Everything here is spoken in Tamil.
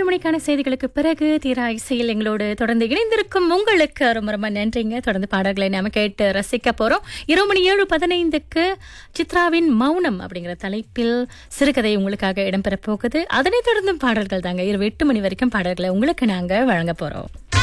மணிக்கான செய்திகளுக்கு பிறகு தீரா இசையில் எங்களோடு தொடர்ந்து இணைந்திருக்கும் உங்களுக்கு ரொம்ப ரொம்ப நன்றிங்க. தொடர்ந்து பாடல்களை நாம கேட்டு ரசிக்க போறோம். 7:15 சித்ராவின் மௌனம் அப்படிங்கிற தலைப்பில் சிறுகதை உங்களுக்காக இடம்பெற போகுது. அதனைத் தொடர்ந்து பாடல்கள் தாங்க. இரவு 8 மணி வரைக்கும் பாடல்களை உங்களுக்கு நாங்க வழங்க போறோம்.